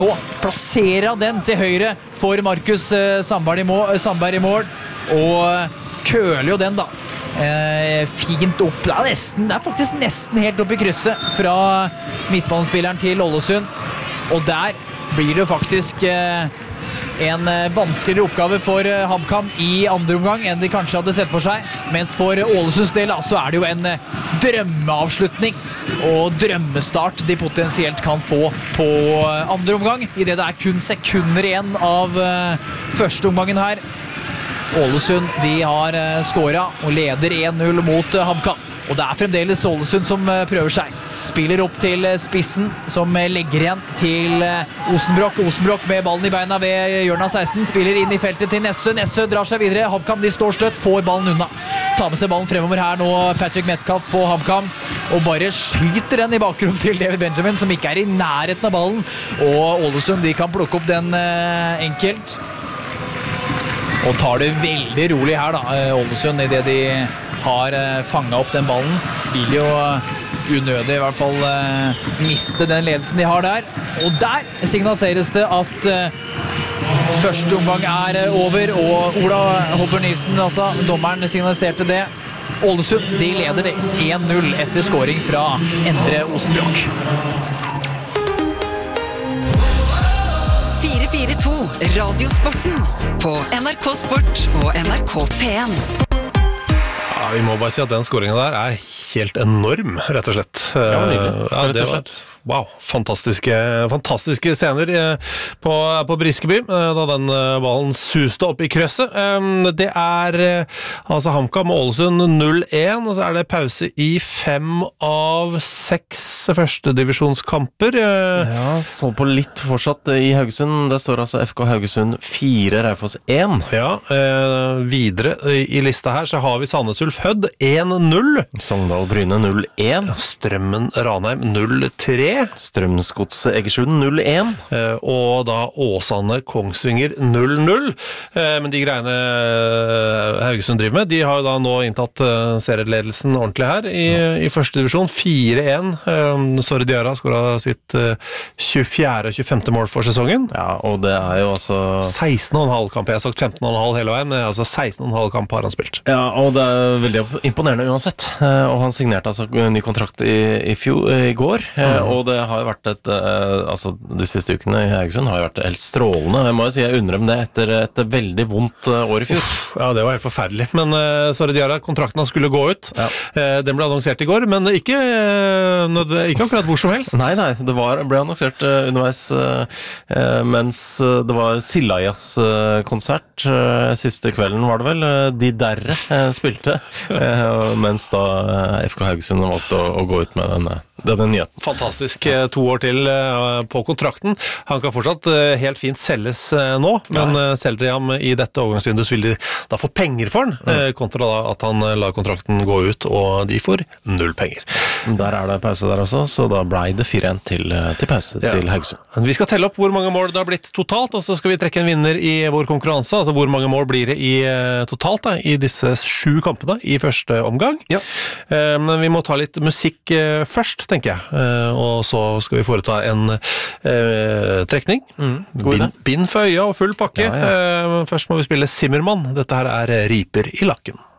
Og plasserer den til høyre for Markus Sandberg i mål, og køler jo den da. Fint opp, det er faktisk nesten helt opp i krysset fra midtbanespilleren til Ålesund. Og der blir det faktisk en vanskeligere oppgave for HamKam i andre omgang enn de kanskje hadde sett for seg. Mens for Ålesunds del så er det jo en drømmeavslutning og drømmestart de potensielt kan få på andre omgang, i det er kun sekunder igjen av første omgangen her. Ålesund, de har skåret og leder 1-0 mot HamKam. Og det er fremdeles Ålesund som prøver seg. Spiller opp til spissen, som legger igjen til Osenbrokk. Osenbrokk med ballen i beina ved hjørnet av 16. Spiller inn i feltet til Nessø. Nessø drar seg videre. HamKam, de står støtt, får ballen unna. Tar med seg ballen fremover her nå, Patrick Metcalf på HamKam. Og bare skyter den i bakrom til David Benjamin, som ikke er i nærheten av ballen. Og Ålesund, de kan plukke opp den enkelt. Og tar det veldig rolig her da, Ålesund, i det de har fanget opp den ballen. Vil jo unødig i hvert fall miste den ledelsen de har der. Og der signaliseres det at første omgang er over, og Ola Hobber Nilsen, altså dommeren, signaliserte det. Ålesund, de leder det 1-0 etter scoring fra Endre Osenbrokk. 442 Radiosporten på NRK Sport og NRK P1. Ja, vi må bare si at den scoringen der er helt enorm, rett og slett. Ja, rett og slett. Wow, fantastiske scener på Briskeby, da den ballen suste opp i krøsset. Det er altså HamKam og Ålesund 0-1, og så er det pause i 5 av 6 førstedivisjonskamper. Ja, så på litt fortsatt i Haugesund. Det står altså FK Haugesund 4, Raufoss 1. Ja, videre i lista her så har vi Sandnes Ulf Hødd 1-0. Sogndal Bryne 0-1. Strømmen Ranheim 0-3. Strømsgodset Egersund 0-1. Og da Åsane Kongsvinger 0-0. Men de greiene Haugesund driver med, de har jo da nå inntatt serieledelsen ordentlig her i første divisjon. 4-1. Sorry Diarra skåret sitt 24. og 25. mål for sesongen. Ja, og det er jo altså 16,5 kamp. Jeg har sagt 15,5 hele veien. Altså 16,5 kamp har han spilt. Ja, og det er veldig imponerende uansett. Og han signerte altså ny kontrakt i går. Og det har jo vært altså de siste ukene i Haugesund har jo vært helt strålende. Jeg må jo si jeg undrer om det etter et veldig vondt år i fjor. Ja, det var helt forferdelig. Men sorry Diarra, kontrakten han skulle gå ut. Ja. Den ble annonsert i går, men ikke akkurat hvor som helst. Nei, det ble annonsert underveis mens det var Sillajas konsert. Siste kvelden var det vel. De derre spilte, mens da FK Haugesund valgte å gå ut med denne nyheten. Fantastisk, 2 år til på kontrakten. Han kan fortsatt helt fint selges nå, men selger de ham i dette overgangsvinduet, så vil de da få penger for den, kontra da at han lar kontrakten gå ut, og de får 0 penger. Der er det pause der også, så da ble det 4-1 til pause til Haugesund. Vi skal telle opp hvor mange mål det har blitt totalt, og så skal vi trekke en vinner i vår konkurranse, altså hvor mange mål blir det totalt da, i disse 7 kampene i første omgang. Ja. Men vi må ta litt musikk først, tenker jeg. Og så skal vi foreta en trekning. Bind for øya og full pakke. Ja. Først må vi spille Zimmermann. Dette her er Riper i lakken.